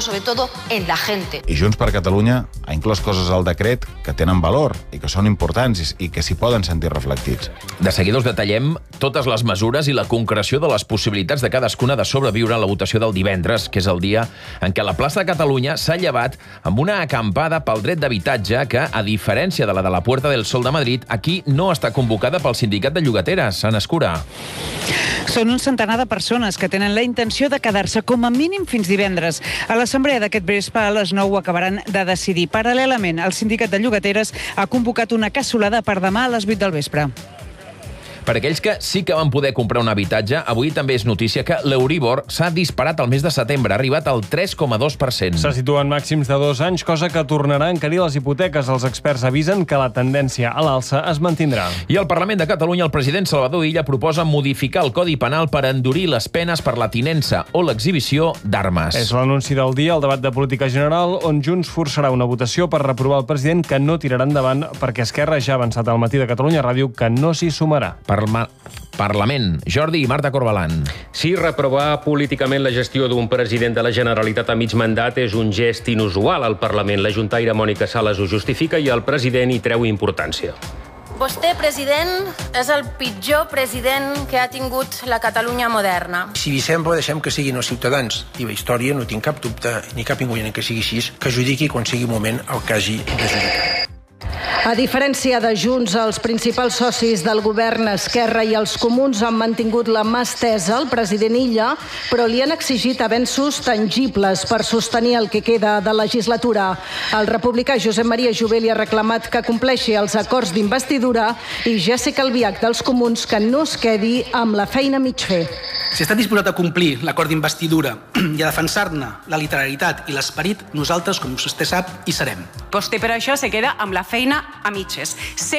sobre todo en la gente. I Junts per Catalunya ha inclòs coses al decret que tenen valor i que són importants i que s'hi poden sentir reflectits. De seguida us detallem totes les mesures i la concreció de les possibilitats de cadascuna de sobreviure a la votació del divendres, que és el dia en què la plaça de Catalunya s'ha llevat amb una acampada pel dret d'habitatge que, a diferència de la Puerta del Sol de Madrid, aquí no està convocada pel sindicat de llogateres. Ana Escura. Són un centenar de persones que tenen la intenció de quedar-se com a mínim fins divendres. A l'assemblea d'aquest vespre a les 9 ho acabaran de decidir. Paral·lelament, el sindicat de llogateres ha convocat una cassolada per demà a les 8 del vespre. Per aquells que sí que van poder comprar un habitatge, avui també és notícia que l'Euribor s'ha disparat al mes de setembre, ha arribat al 3,2%. Se situa en màxims de 2 anys, cosa que tornarà a encarir les hipoteques. Els experts avisen que la tendència a l'alça es mantindrà. I al Parlament de Catalunya, el president Salvador Illa proposa modificar el Codi Penal per endurir les penes per la tinença o l'exhibició d'armes. És l'anunci del dia, el debat de política general, on Junts forçarà una votació per reprovar el president que no tirarà endavant perquè Esquerra ja ha avançat al matí de Catalunya Ràdio que no s'hi sumarà. Parlament. Jordi i Marta Corbalan. Sí, reprovar políticament la gestió d'un president de la Generalitat a mig mandat és un gest inusual al Parlament. La juntaire Mònica Sales ho justifica i el president hi treu importància. Vostè, president, és el pitjor president que ha tingut la Catalunya moderna. Si li sembla, deixem que siguin els ciutadans. I la història, no tinc cap dubte, ni cap inconvenient que sigui així, que judiqui quan sigui moment el que hagi de judicar. A diferència de Junts, els principals socis del govern, Esquerra i els Comuns, han mantingut la mà estesa al president Illa, però li han exigit avenços tangibles per sostenir el que queda de legislatura. El republicà Josep Maria Jové li ha reclamat que compleixi els acords d'investidura i Jessica Albiach dels Comuns que no es quedi amb la feina a mig fer. Si està disposat a complir l'acord d'investidura i a defensar-ne la literalitat i l'esperit, nosaltres, com vostè sap, hi serem. Vostè per això se queda amb la feina a mitges.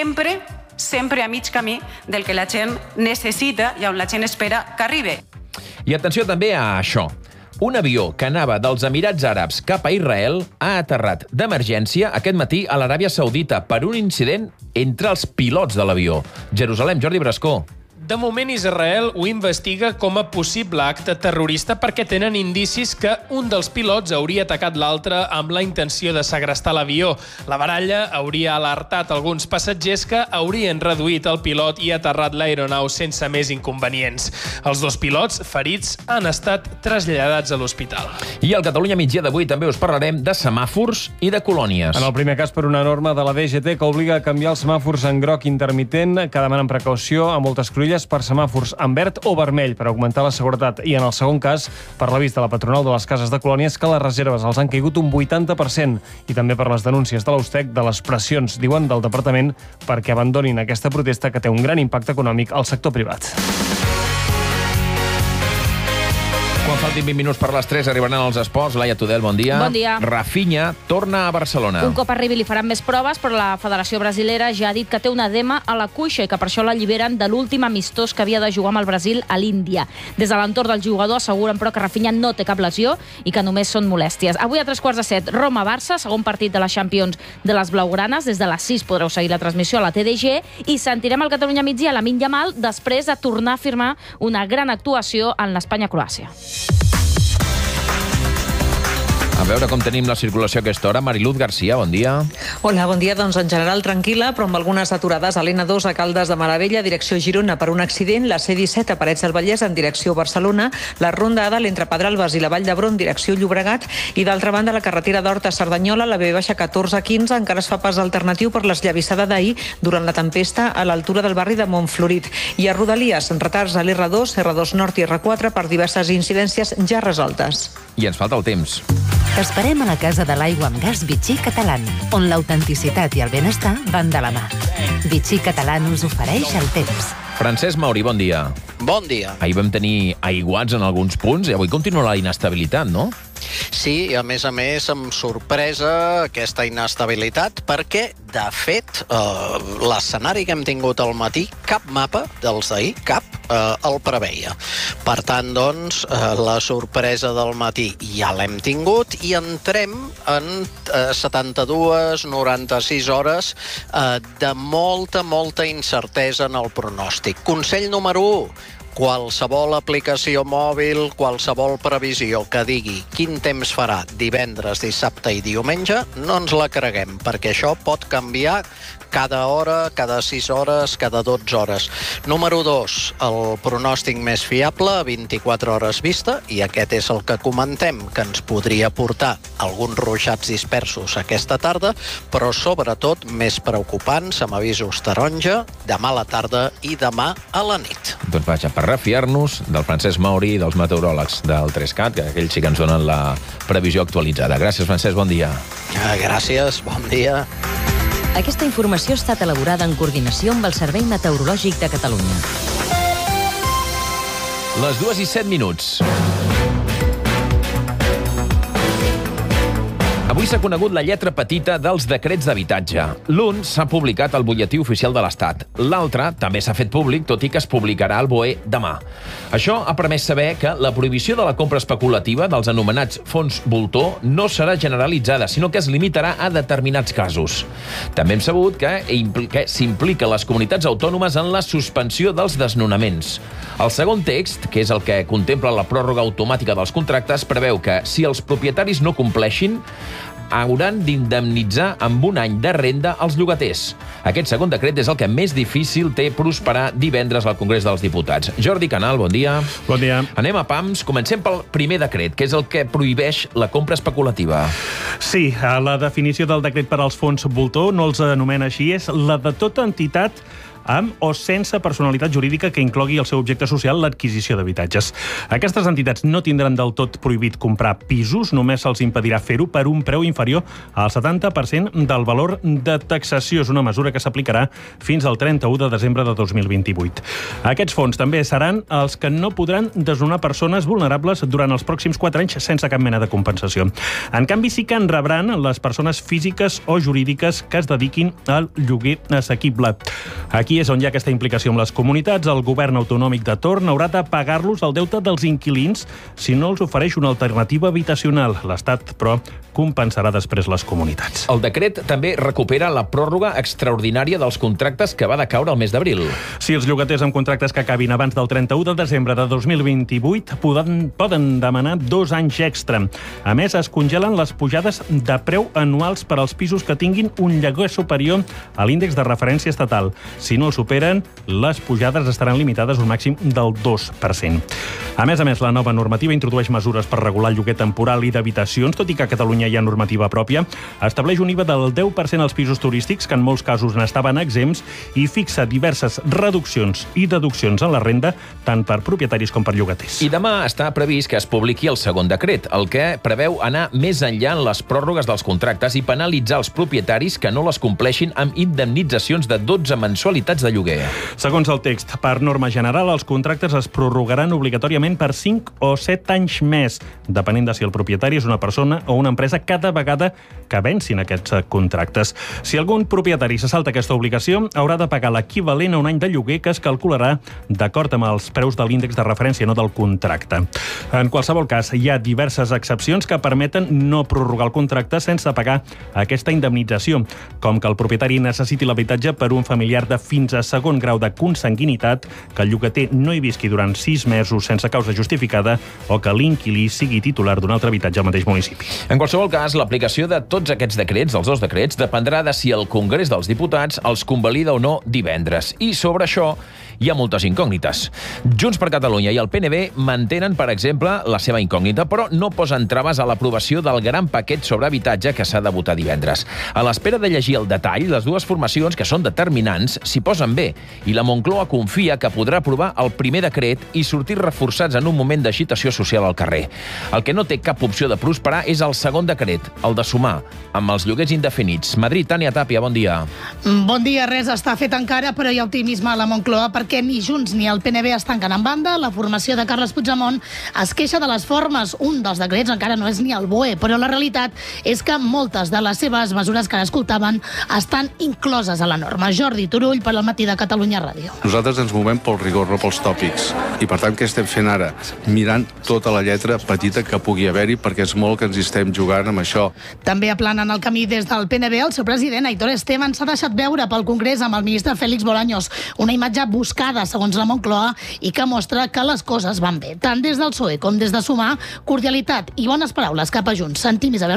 Sempre a mig camí del que la gent necessita i on la gent espera que arribi. I atenció també a això. Un avió que anava dels Emirats Àrabs cap a Israel ha aterrat d'emergència aquest matí a l'Aràbia Saudita per un incident entre els pilots de l'avió. Jerusalem, Jordi Brascó. De moment, Israel ho investiga com a possible acte terrorista perquè tenen indicis que un dels pilots hauria atacat l'altre amb la intenció de segrestar l'avió. La baralla hauria alertat alguns passatgers que haurien reduït el pilot i aterrat l'aeronau sense més inconvenients. Els dos pilots, ferits, han estat traslladats a l'hospital. I al Catalunya Migdia d'avui també us parlarem de semàfors i de colònies. En el primer cas, per una norma de la DGT que obliga a canviar els semàfors en groc intermitent, que demanen precaució a moltes cruïlles per semàfors en verd o vermell per augmentar la seguretat. I en el segon cas, per l'avís de la patronal de les cases de colònies, que les reserves els han caigut un 80%. I també per les denúncies de l'Austec de les pressions, diuen, del departament perquè abandonin aquesta protesta que té un gran impacte econòmic al sector privat. Quan faltin 20 minuts per les 3 arribaran els esports. Laia Tudel, bon dia. Bon dia. Rafinha torna a Barcelona. Un cop arribi li faran més proves, però la Federació Brasilera ja ha dit que té un edema a la cuixa i que per això l'alliberen de l'últim amistós que havia de jugar amb el Brasil a l'Índia. Des de l'entorn del jugador asseguren, però, que Rafinha no té cap lesió i que només són molèsties. Avui a 3:15, Roma-Barça, segon partit de la Champions de les blaugranes. Des de les 6 podreu seguir la transmissió a la TDG i sentirem al Catalunya Migdia Lamine Yamal després de tornar a firmar una gran actuació en l'Espanya-Croàcia. A veure com tenim la circulació a aquesta hora. Mariluz Garcia, bon dia. Hola, bon dia. Doncs en general tranquil·la, però amb algunes aturades a l'N2 a Caldes de Maravella, direcció Girona per un accident, la C-17 a Parets del Vallès en direcció Barcelona, la Ronda A entre Pedralbes i la Vall d'Hebron direcció Llobregat i d'altra banda la carretera d'Horta a Cerdanyola, la B-1415 encara es fa pas alternatiu per l'esllavissada d'ahir durant la tempesta a l'altura del barri de Montflorit. I a Rodalies, retards a l'R2, R2 Nord i R4 per diverses incidències ja resoltes. I ens falta el temps. T'esperem a la Casa de l'Aigua amb Gas Vichy Catalán, on l'autenticitat i el benestar van de la mà. Vichy Catalán us ofereix el temps. Francesc Mauri, bon dia. Bon dia. Ahir vam tenir aiguats en alguns punts i avui continua la inestabilitat, no? Sí, i a més, amb sorpresa aquesta inestabilitat, perquè, de fet, l'escenari que hem tingut al matí, cap mapa dels d'ahir, cap, el preveia. Per tant, doncs, la sorpresa del matí ja l'hem tingut i entrem en 72-96 hores de molta incertesa en el pronòstic. Consell número 1. qualsevol aplicació mòbil, qualsevol previsió que digui quin temps farà divendres, dissabte i diumenge, no ens la creguem, perquè això pot canviar cada hora, cada 6 hores, cada 12 hores. Número 2, el pronòstic més fiable, 24 hores vista, i aquest és el que comentem, que ens podria portar alguns ruixats dispersos aquesta tarda, però sobretot més preocupants, amb avisos taronja, demà a la tarda i demà a la nit. Doncs vaja, per refiar-nos del Francesc Mauri i dels meteoròlegs del 3CAT, que aquells sí que ens donen la previsió actualitzada. Gràcies, Francesc, bon dia. Gràcies, bon dia. Aquesta informació ha estat elaborada en coordinació amb el Servei Meteorològic de Catalunya. Les 2:07. Avui s'ha conegut la lletra petita dels decrets d'habitatge. L'un s'ha publicat al butlletí oficial de l'Estat. L'altre també s'ha fet públic, tot i que es publicarà al BOE demà. Això ha permès saber que la prohibició de la compra especulativa dels anomenats fons voltor no serà generalitzada, sinó que es limitarà a determinats casos. També hem sabut que s'implica les comunitats autònomes en la suspensió dels desnonaments. El segon text, que és el que contempla la pròrroga automàtica dels contractes, preveu que, si els propietaris no compleixin, hauran d'indemnitzar amb un any de renda als llogaters. Aquest segon decret és el que més difícil té prosperar divendres al Congrés dels Diputats. Jordi Canal, bon dia. Bon dia. Anem a pams. Comencem pel primer decret, que és el que prohibeix la compra especulativa. Sí, la definició del decret per als fons voltor no els anomena així, és la de tota entitat amb o sense personalitat jurídica que inclogui el seu objecte social l'adquisició d'habitatges. Aquestes entitats no tindran del tot prohibit comprar pisos, només se'ls impedirà fer-ho per un preu inferior al 70% del valor de taxació. És una mesura que s'aplicarà fins al 31 de desembre de 2028. Aquests fons també seran els que no podran desnonar persones vulnerables durant els pròxims 4 anys sense cap mena de compensació. En canvi, sí que en rebran les persones físiques o jurídiques que es dediquin al lloguer assequible. Aquí és on hi ha aquesta implicació amb les comunitats. El govern autonòmic de torn haurà de pagar-los el deute dels inquilins si no els ofereix una alternativa habitacional. L'Estat, però, compensarà després les comunitats. El decret també recupera la pròrroga extraordinària dels contractes que va decaure el mes d'abril. Si els llogaters amb contractes que acabin abans del 31 de desembre de 2028 poden demanar 2 anys extra. A més, es congelen les pujades de preu anuals per als pisos que tinguin un lloguer superior a l'índex de referència estatal. Si no el superen, les pujades estaran limitades a un màxim del 2%. A més, la nova normativa introdueix mesures per regular el lloguer temporal i d'habitacions, tot i que a Catalunya hi ha normativa pròpia. Estableix un IVA del 10% als pisos turístics, que en molts casos n'estaven exempts, i fixa diverses reduccions i deduccions en la renda, tant per propietaris com per llogaters. I demà està previst que es publiqui el segon decret, el que preveu anar més enllà en les pròrrogues dels contractes i penalitzar els propietaris que no les compleixin amb indemnitzacions de 12 mensualitats de lloguer. Segons el text, per norma general, els contractes es prorrogaran obligatòriament per 5 o 7 anys més, depenent de si el propietari és una persona o una empresa cada vegada que vencin aquests contractes. Si algun propietari se salta aquesta obligació, haurà de pagar l'equivalent a un any de lloguer que es calcularà d'acord amb els preus de l'índex de referència, no del contracte. En qualsevol cas, hi ha diverses excepcions que permeten no prorrogar el contracte sense pagar aquesta indemnització, com que el propietari necessiti l'habitatge per un familiar de fins a segon grau de consanguinitat, que el llogater no hi visqui durant 6 mesos sense causa justificada o que l'inquilí sigui titular d'un altre habitatge al mateix municipi. En qualsevol cas, l'aplicació de tots aquests decrets, els 2 decrets, dependrà de si el Congrés dels Diputats els convalida o no divendres. I sobre això hi ha moltes incògnites. Junts per Catalunya i el PNB mantenen, per exemple, la seva incògnita, però no posen traves a l'aprovació del gran paquet sobre habitatge que s'ha de votar divendres. A l'espera de llegir el detall, les dues formacions, que són determinants, s'hi posen bé, i la Moncloa confia que podrà aprovar el primer decret i sortir reforçats en un moment d'agitació social al carrer. El que no té cap opció de prosperar és el segon decret, el de sumar, amb els lloguers indefinits. Madrid, Tània Tàpia, bon dia. Bon dia, res està fet encara, però hi ha optimisme a la Moncloa perquè ni Junts ni el PNB es tanquen en banda. La formació de Carles Puigdemont es queixa de les formes. Un dels decrets encara no és ni el BOE, però la realitat és que moltes de les seves mesures que l'escoltaven estan incloses a la norma. Jordi Turull, per al Matí de Catalunya Ràdio. Nosaltres ens movem pel rigor, no pels tòpics. I per tant, què estem fent ara? Mirant tota la lletra petita que pugui haver-hi, perquè és molt que ens hi estem jugant amb això. També aplanen el camí des del PNB, el seu president, Aitor Esteban, s'ha deixat veure pel Congrés amb el ministre Félix Bolaños. Una imatge buscada, segons la Moncloa, i que mostra que les coses van bé. Tant des del PSOE com des de Sumar, cordialitat i bones paraules cap a Junts. Sentim Isabel